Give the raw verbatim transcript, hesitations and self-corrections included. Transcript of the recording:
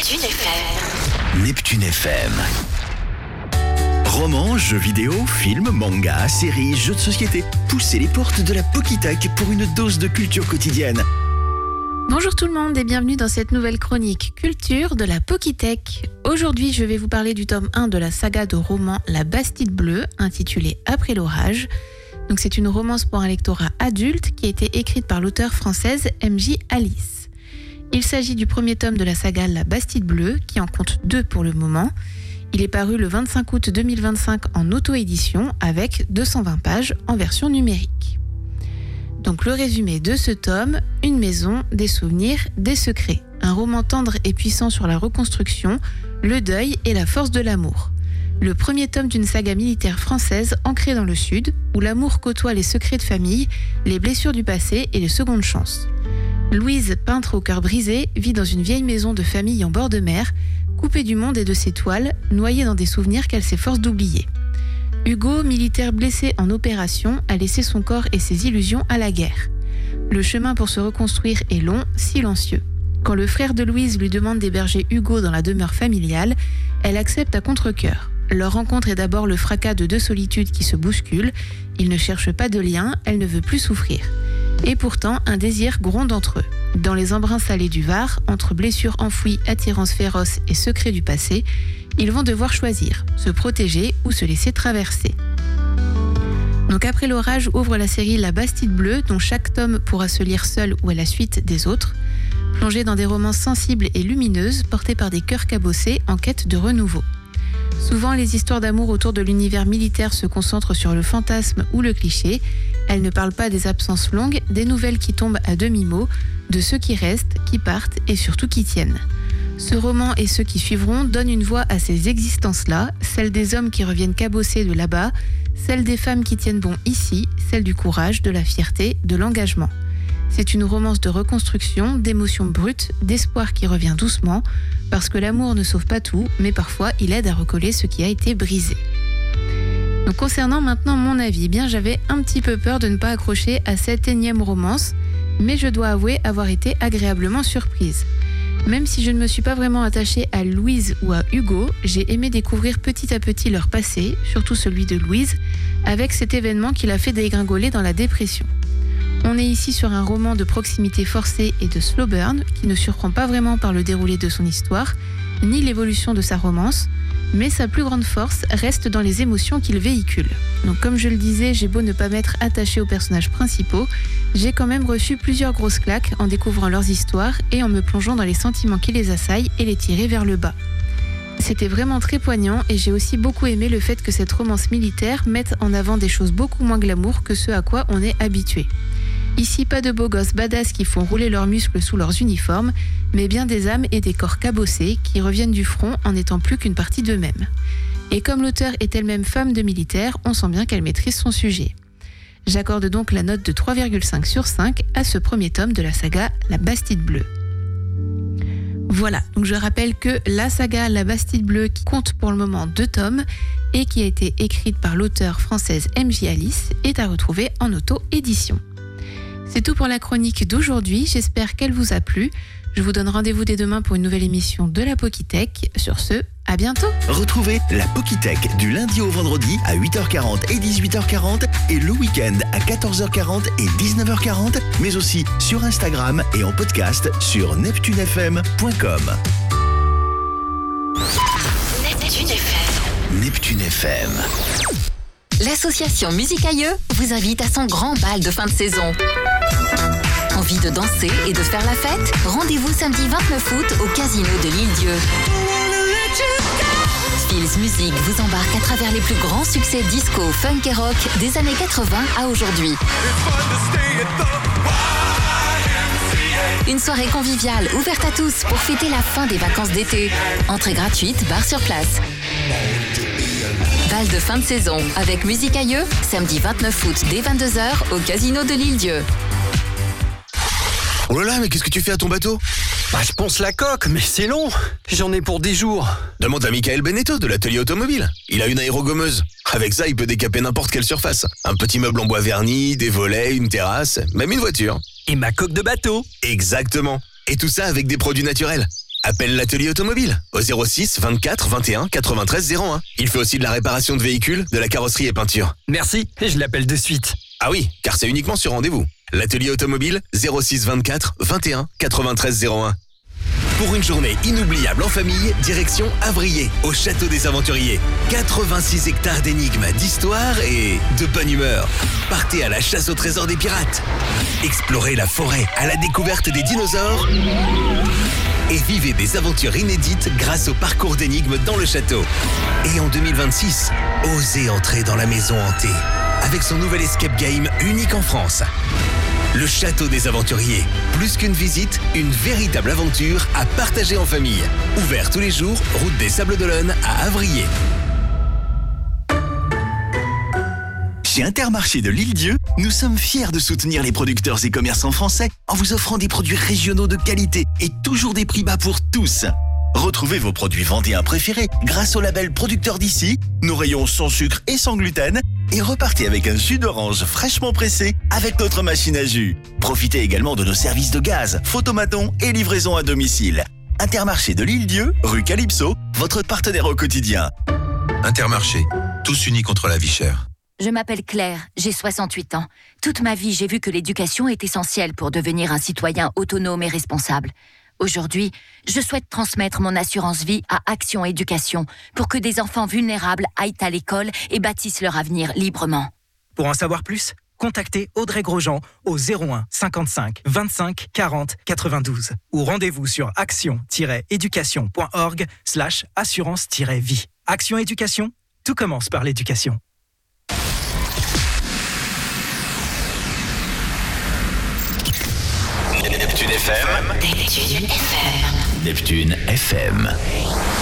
Neptune F M. Neptune F M. Romans, jeux vidéo, films, mangas, séries, jeux de société. Poussez les portes de la Pokitech pour une dose de culture quotidienne. Bonjour tout le monde et bienvenue dans cette nouvelle chronique culture de la Pokitech. Aujourd'hui, je vais vous parler du tome un de la saga de romans La Bastide Bleue, intitulée Après l'orage. Donc c'est une romance pour un lectorat adulte qui a été écrite par l'auteure française M J Alice. Il s'agit du premier tome de la saga La Bastide Bleue, qui en compte deux pour le moment. Il est paru le vingt-cinq août deux mille vingt-cinq en auto-édition avec deux cent vingt pages en version numérique. Donc le résumé de ce tome, une maison, des souvenirs, des secrets. Un roman tendre et puissant sur la reconstruction, le deuil et la force de l'amour. Le premier tome d'une saga militaire française ancrée dans le Sud, où l'amour côtoie les secrets de famille, les blessures du passé et les secondes chances. Louise, peintre au cœur brisé, vit dans une vieille maison de famille en bord de mer, coupée du monde et de ses toiles, noyée dans des souvenirs qu'elle s'efforce d'oublier. Hugo, militaire blessé en opération, a laissé son corps et ses illusions à la guerre. Le chemin pour se reconstruire est long, silencieux. Quand le frère de Louise lui demande d'héberger Hugo dans la demeure familiale, elle accepte à contre-cœur. Leur rencontre est d'abord le fracas de deux solitudes qui se bousculent. Ils ne cherchent pas de lien, elle ne veut plus souffrir. Et pourtant, un désir gronde entre eux. Dans les embruns salés du Var, entre blessures enfouies, attirances féroces et secrets du passé, ils vont devoir choisir, se protéger ou se laisser traverser. Donc Après l'orage ouvre la série La Bastide Bleue, dont chaque tome pourra se lire seul ou à la suite des autres, plongé dans des romances sensibles et lumineuses, portées par des cœurs cabossés en quête de renouveau. Souvent, les histoires d'amour autour de l'univers militaire se concentrent sur le fantasme ou le cliché. Elles ne parlent pas des absences longues, des nouvelles qui tombent à demi-mot, de ceux qui restent, qui partent et surtout qui tiennent. Ce roman et ceux qui suivront donnent une voix à ces existences-là, celle des hommes qui reviennent cabossés de là-bas, celle des femmes qui tiennent bon ici, celle du courage, de la fierté, de l'engagement. C'est une romance de reconstruction, d'émotions brutes, d'espoir qui revient doucement, parce que l'amour ne sauve pas tout, mais parfois il aide à recoller ce qui a été brisé. Donc concernant maintenant mon avis, eh bien j'avais un petit peu peur de ne pas accrocher à cette énième romance, mais je dois avouer avoir été agréablement surprise. Même si je ne me suis pas vraiment attachée à Louise ou à Hugo, j'ai aimé découvrir petit à petit leur passé, surtout celui de Louise, avec cet événement qui l'a fait dégringoler dans la dépression. On est ici sur un roman de proximité forcée et de slow burn qui ne surprend pas vraiment par le déroulé de son histoire, ni l'évolution de sa romance, mais sa plus grande force reste dans les émotions qu'il véhicule. Donc comme je le disais, j'ai beau ne pas m'être attachée aux personnages principaux, j'ai quand même reçu plusieurs grosses claques en découvrant leurs histoires et en me plongeant dans les sentiments qui les assaillent et les tirer vers le bas. C'était vraiment très poignant et j'ai aussi beaucoup aimé le fait que cette romance militaire mette en avant des choses beaucoup moins glamour que ce à quoi on est habitué. Ici, pas de beaux gosses badass qui font rouler leurs muscles sous leurs uniformes, mais bien des âmes et des corps cabossés qui reviennent du front en n'étant plus qu'une partie d'eux-mêmes. Et comme l'auteure est elle-même femme de militaire, on sent bien qu'elle maîtrise son sujet. J'accorde donc la note de trois virgule cinq sur cinq à ce premier tome de la saga La Bastide Bleue. Voilà, donc je rappelle que la saga La Bastide Bleue, qui compte pour le moment deux tomes et qui a été écrite par l'auteure française M J Alice, est à retrouver en auto-édition. C'est tout pour la chronique d'aujourd'hui, j'espère qu'elle vous a plu. Je vous donne rendez-vous dès demain pour une nouvelle émission de la Pokitech. Sur ce, à bientôt. Retrouvez la Pokitech du lundi au vendredi à huit heures quarante et dix-huit heures quarante et le week-end à quatorze heures quarante et dix-neuf heures quarante, mais aussi sur Instagram et en podcast sur neptune f m point com. Neptune F M. Neptune F M. L'association Musicailleux vous invite à son grand bal de fin de saison. Envie de danser et de faire la fête? Rendez-vous samedi vingt-neuf août au Casino de l'Île-Dieu. Feels Music vous embarque à travers les plus grands succès disco, funk et rock des années quatre-vingts à aujourd'hui. Une soirée conviviale ouverte à tous pour fêter la fin des vacances d'été. Entrée gratuite, bar sur place. Bal de fin de saison avec Musicailleux, samedi vingt-neuf août dès vingt-deux heures au Casino de l'Île-Dieu. Oh là là, mais qu'est-ce que tu fais à ton bateau? Bah, je ponce la coque, mais c'est long. J'en ai pour des jours. Demande à Michael Benetto de l'atelier automobile. Il a une aérogommeuse. Avec ça, il peut décaper n'importe quelle surface. Un petit meuble en bois verni, des volets, une terrasse, même une voiture. Et ma coque de bateau. Exactement. Et tout ça avec des produits naturels. Appelle l'atelier automobile au zéro six vingt-quatre vingt et un quatre-vingt-treize zéro un. Il fait aussi de la réparation de véhicules, de la carrosserie et peinture. Merci, je l'appelle de suite. Ah oui, car c'est uniquement sur rendez-vous. L'atelier automobile zéro six vingt-quatre vingt et un quatre-vingt-treize zéro un. Pour une journée inoubliable en famille, direction Avrier, au Château des Aventuriers. quatre-vingt-six hectares d'énigmes, d'histoire et de bonne humeur. Partez à la chasse au trésor des pirates. Explorez la forêt à la découverte des dinosaures. Et vivez des aventures inédites grâce au parcours d'énigmes dans le château. Et en deux mille vingt-six, osez entrer dans la maison hantée avec son nouvel escape game unique en France. Le Château des Aventuriers. Plus qu'une visite, une véritable aventure à partager en famille. Ouvert tous les jours, route des Sables d'Olonne à Avrier. Chez Intermarché de l'Île-Dieu, nous sommes fiers de soutenir les producteurs et commerçants français en vous offrant des produits régionaux de qualité et toujours des prix bas pour tous. Retrouvez vos produits vendéens préférés grâce au label Producteur d'ici, nos rayons sans sucre et sans gluten, et repartez avec un jus d'orange fraîchement pressé avec notre machine à jus. Profitez également de nos services de gaz, photomaton et livraison à domicile. Intermarché de l'Île-Dieu, rue Calypso, votre partenaire au quotidien. Intermarché, tous unis contre la vie chère. Je m'appelle Claire, j'ai soixante-huit ans. Toute ma vie, j'ai vu que l'éducation est essentielle pour devenir un citoyen autonome et responsable. Aujourd'hui, je souhaite transmettre mon assurance vie à Action Éducation pour que des enfants vulnérables aillent à l'école et bâtissent leur avenir librement. Pour en savoir plus, contactez Audrey Grosjean au zéro un cinquante-cinq vingt-cinq quarante quatre-vingt-douze ou rendez-vous sur action-éducation.org slash assurance-vie. Action Éducation, tout commence par l'éducation. Neptune F M. Neptune F M. Neptune F M.